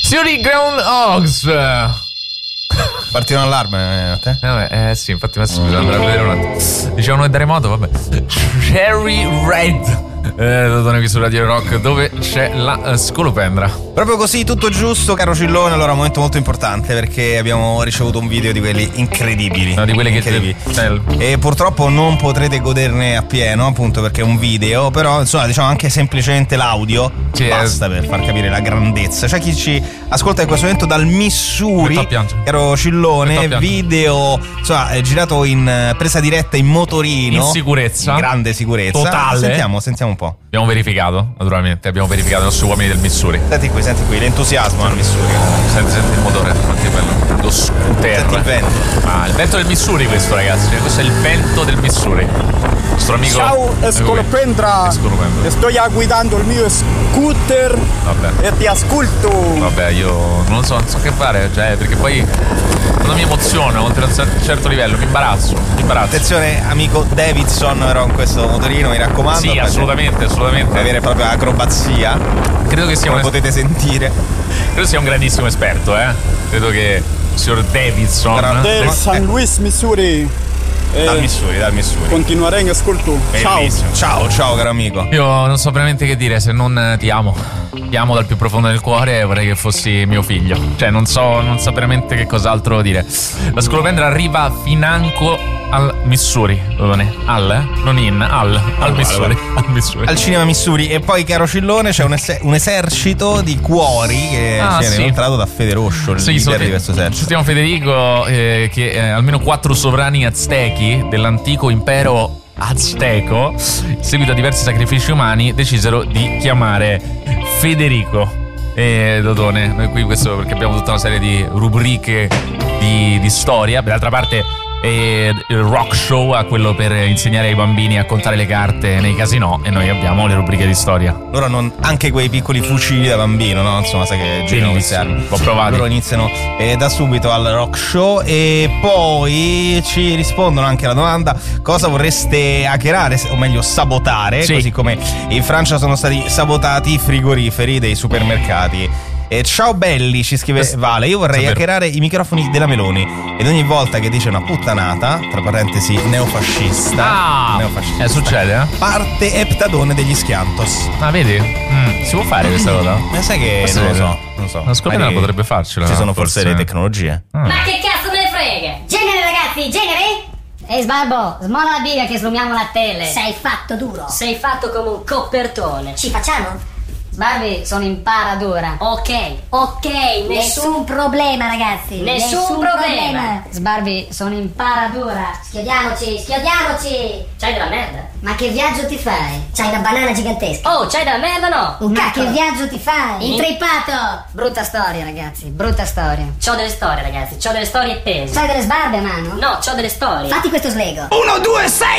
Fury Groundhogs. Partì un allarme a te? Sì, infatti Massimo bisogna andare a vedere un attimo. Dicevano che da remoto, vabbè. Cherry Red. Dodone qui su Radio Rock, dove c'è la scolopendra. Proprio così, tutto giusto, caro Cillone. Allora, un momento molto importante, perché abbiamo ricevuto un video di quelli incredibili. No, di quelli incredibili. E purtroppo non potrete goderne appieno, appunto perché è un video. Però insomma, diciamo anche semplicemente l'audio basta per far capire la grandezza. C'è chi ci ascolta in questo momento dal Missouri, caro Cillone. Video insomma girato in presa diretta in motorino, in sicurezza, in grande sicurezza totale. Sentiamo un po'. Abbiamo verificato, naturalmente, abbiamo verificato i nostri uomini del Missouri. Senti qui, l'entusiasmo al Missouri. Senti il motore, quanto è bello. Lo scooter. Senti il vento. Il vento del Missouri questo, ragazzi. Questo è il vento del Missouri. Il nostro amico. Ciao Scolopendra. Sto guidando il mio scooter. Vabbè. E ti ascolto. Vabbè, io non so che fare, cioè, perché poi quando mi emoziono oltre a un certo livello mi imbarazzo. Attenzione, amico Davidson, però in questo motorino, mi raccomando. Sì, assolutamente. Avere proprio acrobazia. Credo che sia potete sentire. Credo sia un grandissimo esperto, Credo che il signor Davidson del San Luis, Missouri. Dal Missouri. Continuerei in ascolto. Ciao caro amico. Io non so veramente che dire, se non ti amo. Ti amo dal più profondo del cuore e vorrei che fossi mio figlio. Cioè non so veramente che cos'altro dire. La scolopendra arriva financo al Missouri. Non in, al Missouri. Al Missouri. Al cinema Missouri. E poi, caro Cillone, c'è un esercito di cuori che viene inoltrato da Federoscio, il leader di questo esercito. Sentiamo Federico che almeno 4 sovrani aztechi dell'antico impero azteco, seguito a diversi sacrifici umani, decisero di chiamare Federico e Dodone. Noi qui questo perché abbiamo tutta una serie di rubriche di storia. Per d'altra parte il rock show ha quello per insegnare ai bambini a contare le carte nei casinò, e noi abbiamo le rubriche di storia. Loro hanno anche quei piccoli fucili da bambino, no? Insomma, sai che girano queste armi. Ho provato. Loro iniziano da subito al rock show e poi ci rispondono anche alla domanda: cosa vorreste hackerare, o meglio sabotare, così come in Francia sono stati sabotati i frigoriferi dei supermercati. Ciao belli, ci scrive Vale, io vorrei hackerare i microfoni della Meloni ed ogni volta che dice una puttanata, tra parentesi neofascista, succede, parte Eptadone degli Schiantos. Vedi? Si può fare questa cosa? Sai che non lo so. La scolopendra potrebbe farcela. Ci sono forse le tecnologie. Ma che cazzo me ne frega? Genere ragazzi, genere? Ehi Sbarbo, smola la biga che slumiamo la tele. Sei fatto duro. Sei fatto come un copertone. Ci facciamo? Sbarbi, sono in paradora. Ok, nessun problema ragazzi. Nessun problema. Sbarbi, sono in paradora. Schiodiamoci. C'hai della merda? Ma che viaggio ti fai? C'hai una banana gigantesca. Oh, c'hai della merda no? Ma che viaggio ti fai? Intrippato. Brutta storia ragazzi, brutta storia. C'ho delle storie ragazzi, c'ho delle storie pese. C'hai delle sbarbe a mano? No, c'ho delle storie. Fatti questo slego. 1, 2, 6